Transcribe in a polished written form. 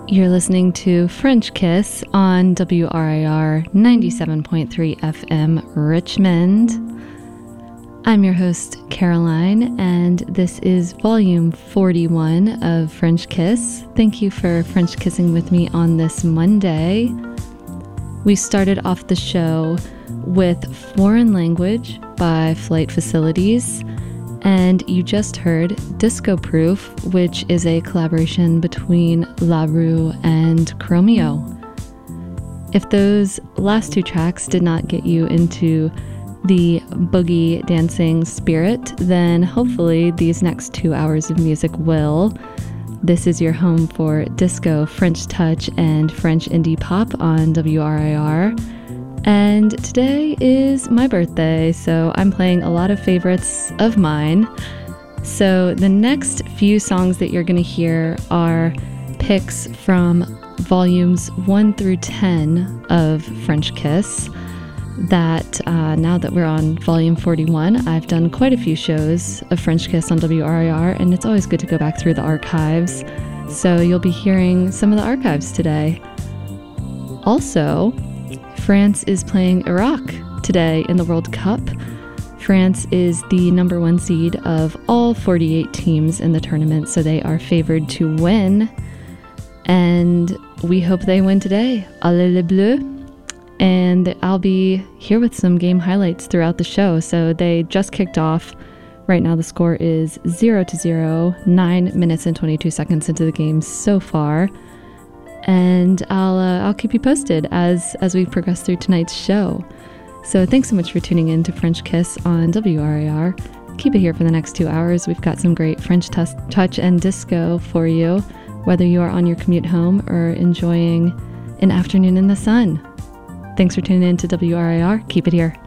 You're listening to French Kiss on WRIR 97.3 FM Richmond. I'm your host, Caroline, and this is volume 41 of French Kiss. Thank you for French kissing with me on this Monday. We started off the show with Foreign Language by Flight Facilities, and you just heard Disco Proof, which is a collaboration between La Rue and Chromeo. If those last two tracks did not get you into the boogie dancing spirit, then hopefully these next 2 hours of music will. This is your home for disco, French touch, and French indie pop on WRIR. And today is my birthday, so I'm playing a lot of favorites of mine. So the next few songs that you're going to hear are picks from volumes 1 through 10 of French Kiss. That now that we're on volume 41, I've done quite a few shows of French Kiss on WRIR, and it's always good to go back through the archives. So you'll be hearing some of the archives today. Also, France is playing Iraq today in the World Cup. France is the number 1 seed of all 48 teams in the tournament, so they are favored to win. And we hope they win today. Allez les Bleus. And I'll be here with some game highlights throughout the show. So they just kicked off. Right now the score is 0-0, 9 minutes and 22 seconds into the game so far. And I'll keep you posted as we progress through tonight's show. So thanks so much for tuning in to French Kiss on WRIR. Keep it here for the next 2 hours. We've got some great French touch and disco for you, whether you are on your commute home or enjoying an afternoon in the sun. Thanks for tuning in to WRIR. Keep it here.